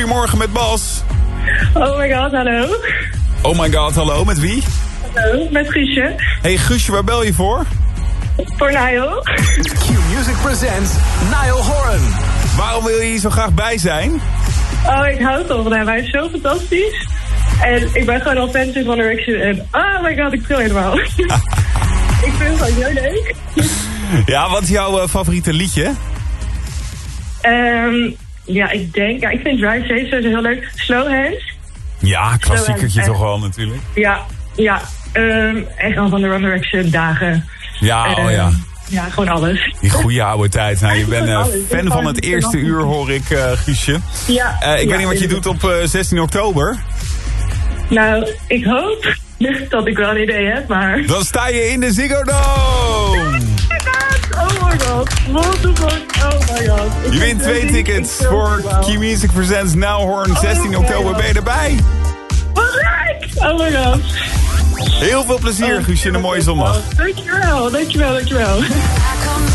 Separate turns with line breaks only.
Goedemorgen met Bas.
Oh my god, hallo.
Oh my god, hallo, met wie?
Hallo, met Guusje.
Hey Guusje, waar bel je voor?
Voor Niall.
Q-Music presents Niall Horan.
Waarom wil je hier zo graag bij zijn?
Oh, ik hou toch van hem. Hij is zo fantastisch. En ik ben gewoon al fan van One Direction. En oh my god, ik tril helemaal. Ik vind het gewoon heel leuk.
Ja, wat is jouw favoriete liedje?
Ja, ik vind Drive Safe sowieso heel leuk. Slow Hands.
Ja, klassiekertje toch wel natuurlijk.
Ja. Echt al van de One Direction dagen.
Ja,
Ja, gewoon alles.
Die goede oude tijd. Nou, je bent fan van het eerste uur, hoor ik, Guusje.
Ja.
Ik weet niet wat je doet op 16 oktober.
Nou, ik hoop dat ik wel een idee heb, maar...
Dan sta je in de Ziggo Dome!
Oh my god, what the fuck, oh my god.
Je wint 2 tickets voor Q-Music Presents Niall Horan. 16 oktober ben je erbij.
Wat leuk! Oh my god.
Heel veel plezier, Guusje, en een mooie zondag.
Dankjewel.